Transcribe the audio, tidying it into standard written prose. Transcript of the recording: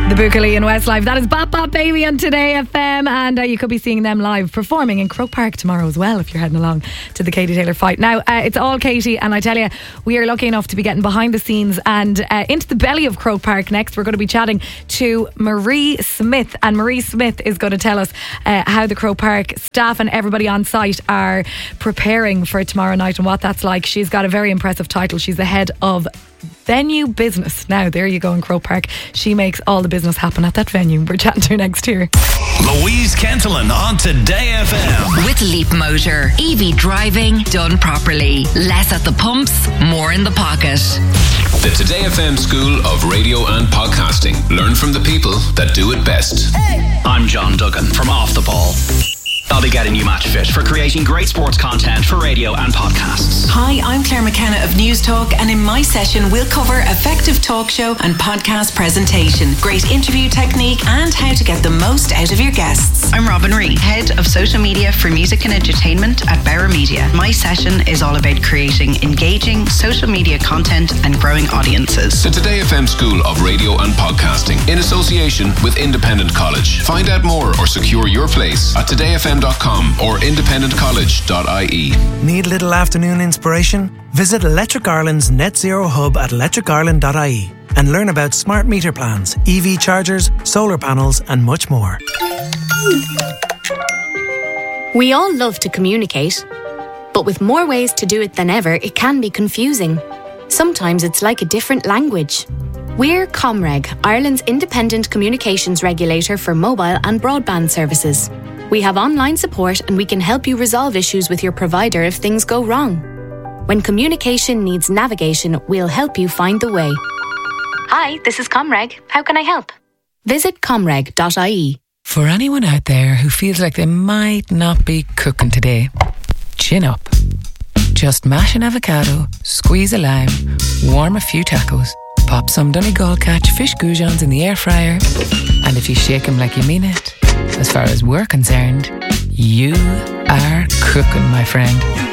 The Buckley and Westlife. That is Bop Bop Baby on Today FM, and you could be seeing them live performing in Croke Park tomorrow as well if you're heading along to the Katie Taylor fight. Now, it's all Katie, and I tell you, we are lucky enough to be getting behind the scenes and into the belly of Croke Park next. We're going to be chatting to Marie Smith, and Marie Smith is going to tell us how the Croke Park staff and everybody on site are preparing for tomorrow night and what that's like. She's got a very impressive title. She's the head of venue business. Now, there you go in Croke Park. She makes all the business happen at that venue. We're chatting to her next here. Louise Kentelin on Today FM. With Leap Motor. EV driving done properly. Less at the pumps, more in the pocket. The Today FM School of Radio and Podcasting. Learn from the people that do it best. Hey. I'm John Duggan from Off the Ball. I'll be getting you match fit for creating great sports content for radio and podcasts. Hi, I'm Claire McKenna of News Talk, and in my session we'll cover effective talk show and podcast presentation, great interview technique, and how to get the most out of your guests. I'm Robin Reid, Head of Social Media for Music and Entertainment at Bauer Media. My session is all about creating engaging social media content and growing audiences. The Today FM School of Radio and Podcasting in association with Independent College. Find out more or secure your place at todayfm.com or independentcollege.ie. Need a little afternoon inspiration? Visit Electric Ireland's net zero hub at electricireland.ie and learn about smart meter plans, EV chargers, solar panels and much more. We all love to communicate, but with more ways to do it than ever, it can be confusing. Sometimes it's like a different language. We're Comreg, Ireland's independent communications regulator for mobile and broadband services. We have online support and we can help you resolve issues with your provider if things go wrong. When communication needs navigation, we'll help you find the way. Hi, this is Comreg. How can I help? Visit comreg.ie. For anyone out there who feels like they might not be cooking today, chin up. Just mash an avocado, squeeze a lime, warm a few tacos, pop some Donegal catch fish goujons in the air fryer, and if you shake them like you mean it, as far as we're concerned, you are cooking, my friend.